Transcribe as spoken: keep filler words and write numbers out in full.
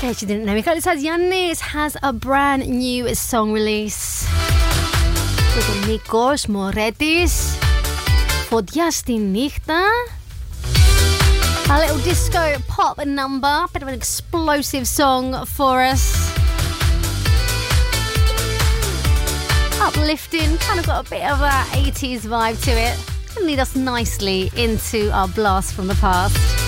case you didn't know, Michaelis Hadjiannis has a brand new song release with the Nikos Moretis. Φωτιά στη νύχτα. A little disco pop number, bit of an explosive song for us. Uplifting, kind of got a bit of a eighties vibe to it. Can lead us nicely into our blast from the past.